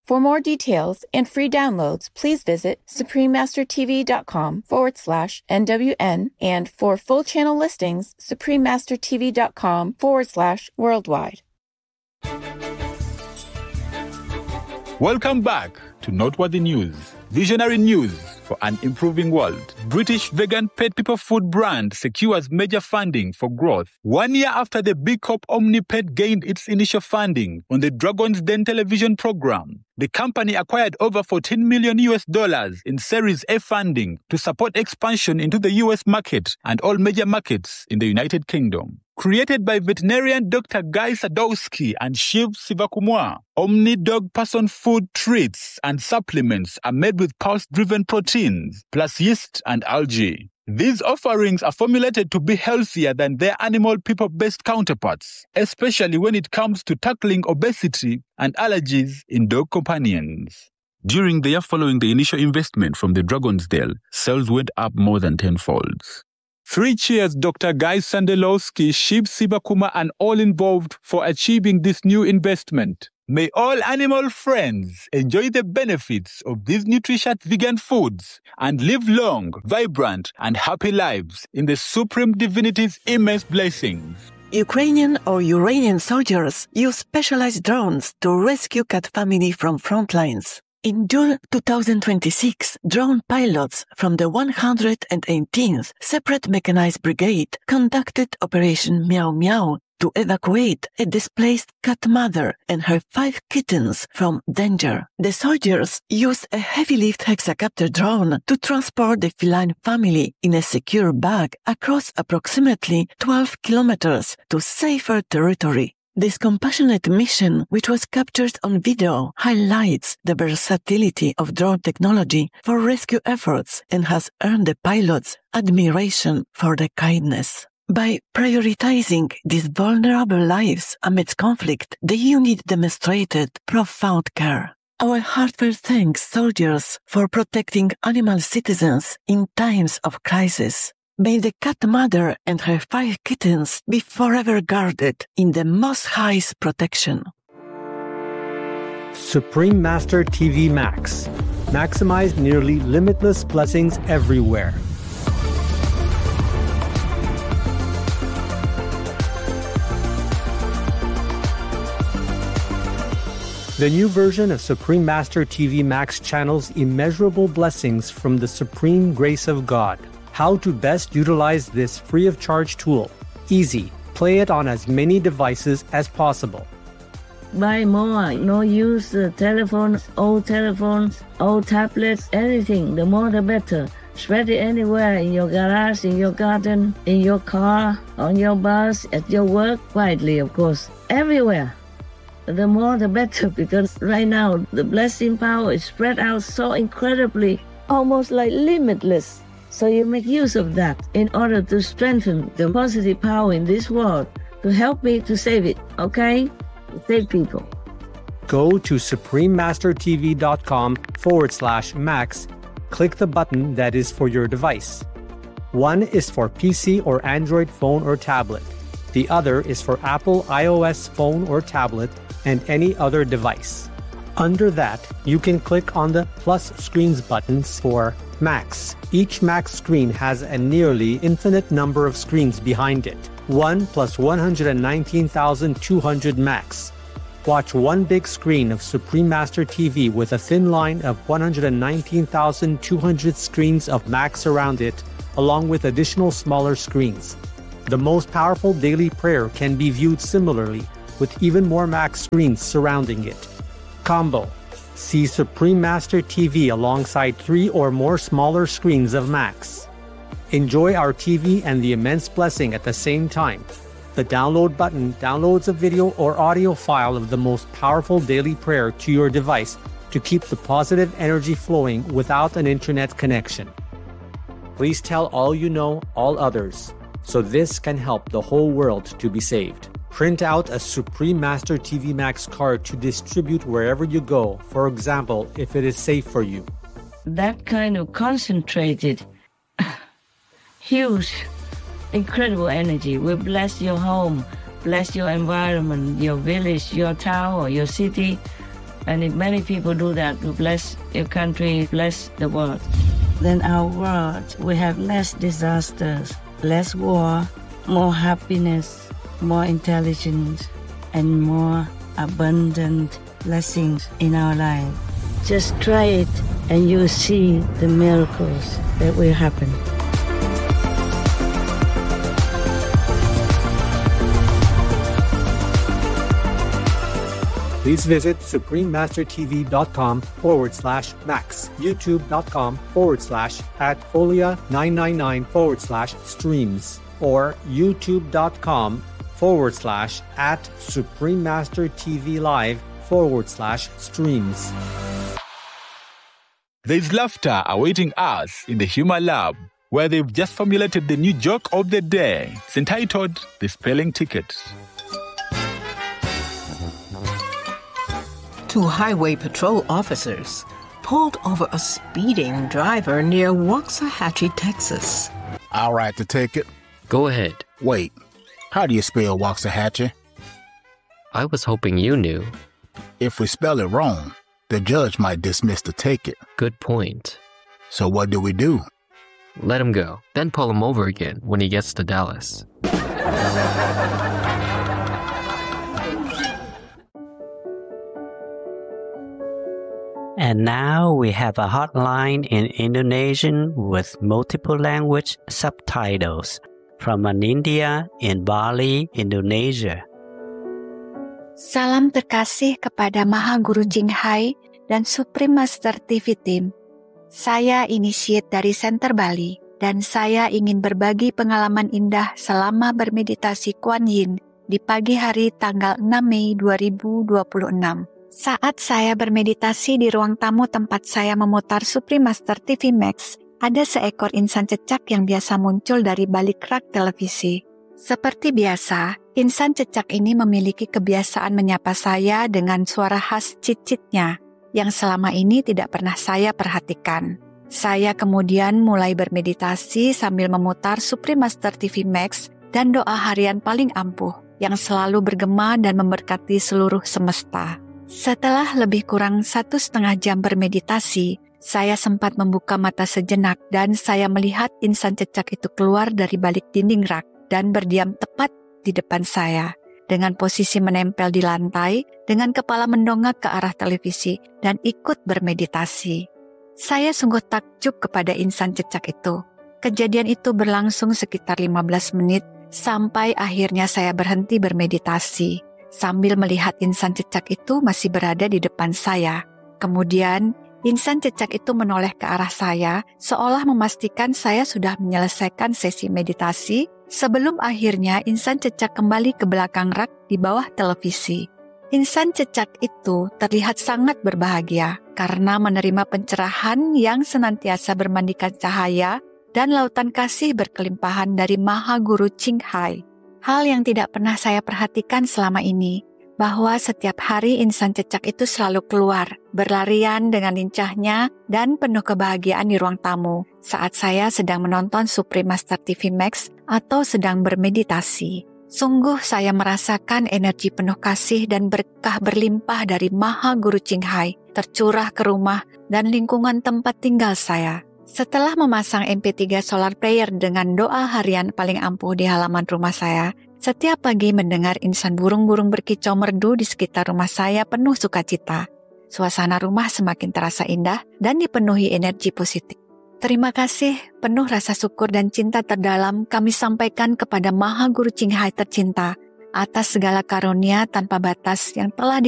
For more details and free downloads, please visit suprememastertv.com/NWN, and for full channel listings, suprememastertv.com/worldwide. Welcome back to Noteworthy News, visionary news for an improving world. British vegan pet people food brand secures major funding for growth. 1 year after the B Corp Omnipet gained its initial funding on the Dragon's Den television program, the company acquired over $14 million in Series A funding to support expansion into the US market and all major markets in the United Kingdom. Created by veterinarian Dr. Guy Sadowski and Shiv Sivakumar, Omni Dog Person food treats and supplements are made with pulse-driven proteins, plus yeast and algae. These offerings are formulated to be healthier than their animal people-based counterparts, especially when it comes to tackling obesity and allergies in dog companions. During the year following the initial investment from the Dragon's Den, sales went up more than tenfold. 3 cheers, Dr. Guy Sandelowski, Shiv Sivakumar, and all involved for achieving this new investment. May all animal friends enjoy the benefits of these nutritious vegan foods and live long, vibrant, and happy lives in the Supreme Divinity's immense blessings. Ukrainian or Iranian soldiers use specialized drones to rescue cat family from front lines. In June 2026, drone pilots from the 118th Separate Mechanized Brigade conducted Operation Meow Meow to evacuate a displaced cat mother and her 5 kittens from danger. The soldiers used a heavy-lift hexacopter drone to transport the feline family in a secure bag across approximately 12 kilometers to safer territory. This compassionate mission, which was captured on video, highlights the versatility of drone technology for rescue efforts and has earned the pilots admiration for their kindness. By prioritizing these vulnerable lives amidst conflict, the unit demonstrated profound care. Our heartfelt thanks, soldiers, for protecting animal citizens in times of crisis. May the cat mother and her 5 kittens be forever guarded in the Most High's protection. Supreme Master TV Max. Maximize nearly limitless blessings everywhere. The new version of Supreme Master TV Max channels immeasurable blessings from the supreme grace of God. How to best utilize this free-of-charge tool. Easy. Play it on as many devices as possible. Buy more. No use telephones, old tablets, anything. The more the better. Spread it anywhere, in your garage, in your garden, in your car, on your bus, at your work, quietly, of course. Everywhere. The more the better, because right now the blessing power is spread out so incredibly, almost like limitless. So you make use of that in order to strengthen the positive power in this world, to help me to save it, okay? Save people. Go to suprememastertv.com/max. Click the button that is for your device. One is for PC or Android phone or tablet. The other is for Apple iOS phone or tablet and any other device. Under that, you can click on the plus screens buttons for Max. Each Max screen has a nearly infinite number of screens behind it. 1 plus 119,200 Max. Watch one big screen of Supreme Master TV with a thin line of 119,200 screens of Max around it, along with additional smaller screens. The most powerful daily prayer can be viewed similarly, with even more Max screens surrounding it. Combo. See Supreme Master TV alongside 3 or more smaller screens of Max. Enjoy our TV and the immense blessing at the same time. The download button downloads a video or audio file of the most powerful daily prayer to your device to keep the positive energy flowing without an internet connection. Please tell all you know, all others, so this can help the whole world to be saved. Print out a Supreme Master TV Max card to distribute wherever you go, for example, if it is safe for you. That kind of concentrated, huge, incredible energy will bless your home, bless your environment, your village, your town, or your city. And if many people do that, you bless your country, bless the world. Then our world will have less disasters, less war, more happiness, more intelligence, and more abundant blessings in our life. Just try it and you'll see the miracles that will happen. Please visit suprememastertv.com/Max, youtube.com/@folia999/streams, or youtube.com/SupremeMasterTVLive/streams. There's laughter awaiting us in the Humor Lab, where they've just formulated the new joke of the day. It's entitled The Spelling Ticket. Two highway patrol officers pulled over a speeding driver near Waxahachie, Texas. I'll write the ticket. Go ahead. Wait, how do you spell Waxahachie? I was hoping you knew. If we spell it wrong, the judge might dismiss the ticket. Good point. So what do we do? Let him go, then pull him over again when he gets to Dallas. And now we have a hotline in Indonesian with multiple language subtitles from Anindya in Bali, Indonesia. Salam terkasih kepada Maha Guru Jinghai dan Supreme Master TV Team. Saya initiate dari Center Bali dan saya ingin berbagi pengalaman indah selama bermeditasi Kuan Yin di pagi hari tanggal 6 Mei 2026. Saat saya bermeditasi di ruang tamu tempat saya memutar Supreme Master TV Max, ada seekor insan cecak yang biasa muncul dari balik rak televisi. Seperti biasa, insan cecak ini memiliki kebiasaan menyapa saya dengan suara khas cicitnya yang selama ini tidak pernah saya perhatikan. Saya kemudian mulai bermeditasi sambil memutar Supreme Master TV Max dan doa harian paling ampuh yang selalu bergema dan memberkati seluruh semesta. Setelah lebih kurang 1,5 jam bermeditasi, saya sempat membuka mata sejenak dan saya melihat insan cecak itu keluar dari balik dinding rak dan berdiam tepat di depan saya, dengan posisi menempel di lantai, dengan kepala mendongak ke arah televisi dan ikut bermeditasi. Saya sungguh takjub kepada insan cecak itu. Kejadian itu berlangsung sekitar 15 menit sampai akhirnya saya berhenti bermeditasi sambil melihat insan cecak itu masih berada di depan saya. Kemudian, insan cecak itu menoleh ke arah saya seolah memastikan saya sudah menyelesaikan sesi meditasi sebelum akhirnya insan cecak kembali ke belakang rak di bawah televisi. Insan cecak itu terlihat sangat berbahagia karena menerima pencerahan yang senantiasa bermandikan cahaya dan lautan kasih berkelimpahan dari Maha Guru Jinghai. Hal yang tidak pernah saya perhatikan selama ini, bahwa setiap hari insan cecak itu selalu keluar, berlarian dengan lincahnya dan penuh kebahagiaan di ruang tamu saat saya sedang menonton Supreme Master TV Max atau sedang bermeditasi. Sungguh saya merasakan energi penuh kasih dan berkah berlimpah dari Maha Guru Jinghai tercurah ke rumah dan lingkungan tempat tinggal saya. Setelah memasang MP3 solar player dengan doa harian paling ampuh di halaman rumah saya, setiap pagi mendengar insan burung-burung berkicau merdu di sekitar rumah saya penuh sukacita. Suasana rumah semakin terasa indah dan dipenuhi energi positif. Terima kasih, penuh rasa syukur dan cinta terdalam kami sampaikan kepada Maha Guru Jinghai tercinta atas segala karunia tanpa batas yang telah